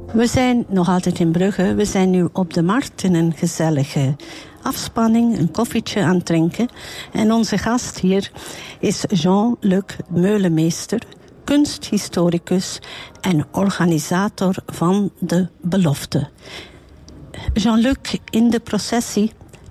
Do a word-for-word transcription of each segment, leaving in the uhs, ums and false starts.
We zijn nog altijd in Brugge. We zijn nu op de markt in een gezellige afspanning, een koffietje aan het drinken. En onze gast hier is Jean-Luc Meulemeester, kunsthistoricus en organisator van de Belofte. Jean-Luc, in de processie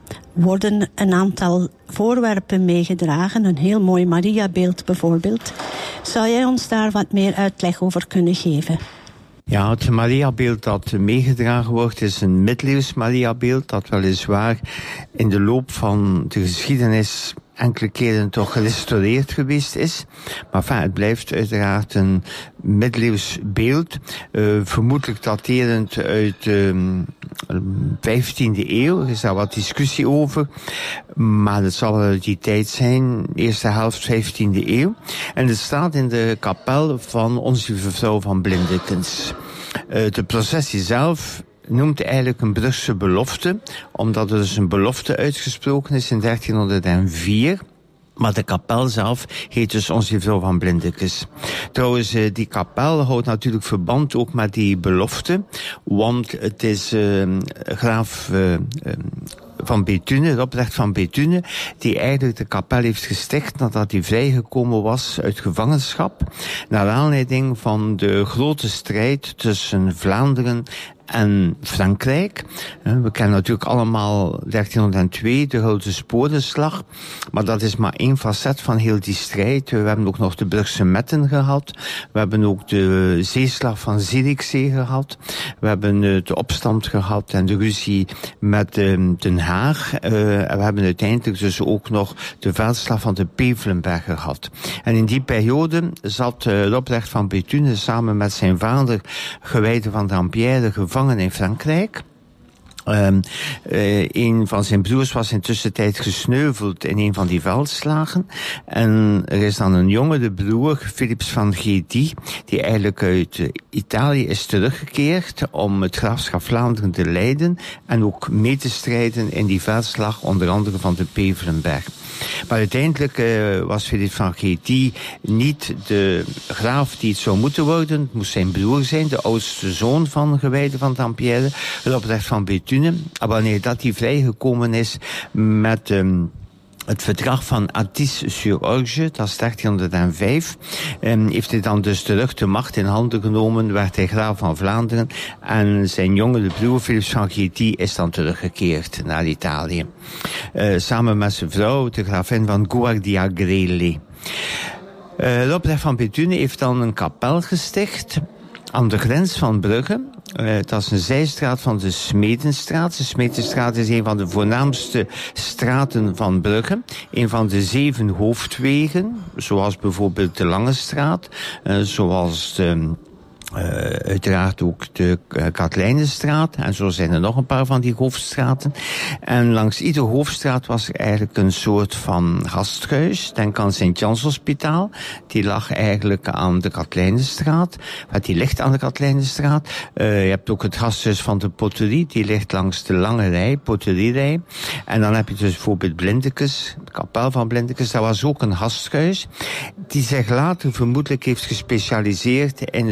worden een aantal voorwerpen meegedragen. Een heel mooi Mariabeeld bijvoorbeeld. Zou jij ons daar wat meer uitleg over kunnen geven? Ja, het Mariabeeld dat meegedragen wordt is een middeleeuws Mariabeeld dat weliswaar in de loop van de geschiedenis enkele keren toch gerestaureerd geweest is. Maar enfin, het blijft uiteraard een middeleeuws beeld, uh, vermoedelijk daterend uit de uh, vijftiende eeuw. Er is daar wat discussie over, maar het zal uit die tijd zijn, eerste helft vijftiende eeuw. En het staat in de kapel van Onze Lieve Vrouw van Blindekens. Uh, de processie zelf noemt eigenlijk een Brugse belofte, omdat er dus een belofte uitgesproken is in dertienhonderdvier. Maar de kapel zelf heet dus Onze Lieve Vrouw van Blindekens. Trouwens, die kapel houdt natuurlijk verband ook met die belofte, want het is uh, graaf uh, uh, van Bethune, Robrecht van Bethune, die eigenlijk de kapel heeft gesticht nadat hij vrijgekomen was uit gevangenschap, naar aanleiding van de grote strijd tussen Vlaanderen en Frankrijk. We kennen natuurlijk allemaal dertienhonderdtwee, de Gouden Sporenslag. Maar dat is maar één facet van heel die strijd. We hebben ook nog de Brugse Metten gehad. We hebben ook de zeeslag van Zierikzee gehad. We hebben de opstand gehad en de ruzie met Den Haag. Uh, en we hebben uiteindelijk dus ook nog de veldslag van de Pevelenberg gehad. En in die periode zat uh, Robrecht van Bethune samen met zijn vader Gewijde van Dampierre gevangen in Frankrijk. Um, uh, een van zijn broers was in tussentijd gesneuveld in een van die veldslagen. En er is dan een jongere broer, Philips van Gedi, die eigenlijk uit uh, Italië is teruggekeerd om het graafschap Vlaanderen te leiden en ook mee te strijden in die veldslag, onder andere van de Pevelenberg. Maar uiteindelijk uh, was Philippe van Gedi niet de graaf die het zou moeten worden. Het moest zijn broer zijn, de oudste zoon van Gewijde van Dampierre, Robrecht van Bethune. Maar wanneer dat hij vrijgekomen is met um, het verdrag van Athis-sur-Orge, dat is dertienhonderdvijf, um, heeft hij dan dus terug de macht in handen genomen, werd hij graaf van Vlaanderen en zijn jongere broer Philips van Gedi is dan teruggekeerd naar Italië. Uh, samen met zijn vrouw, de gravin van Guardiagrele. Uh, Robrecht van Bethune heeft dan een kapel gesticht aan de grens van Brugge. Uh, dat is een zijstraat van de Smedenstraat. De Smedenstraat is een van de voornaamste straten van Brugge. Een van de zeven hoofdwegen, zoals bijvoorbeeld de Lange Straat, uh, zoals de Uh, uiteraard ook de uh, Katelijnenstraat. En zo zijn er nog een paar van die hoofdstraten. En langs iedere hoofdstraat was er eigenlijk een soort van gasthuis. Denk aan Sint-Jans Hospitaal. Die lag eigenlijk aan de Katelijnenstraat. Die ligt aan de Katelijnenstraat. Uh, je hebt ook het gasthuis van de Poterie. Die ligt langs de Lange Rij, Poterierij. En dan heb je dus bijvoorbeeld Blindekens, de kapel van Blindekens. Dat was ook een gasthuis die zich later vermoedelijk heeft gespecialiseerd in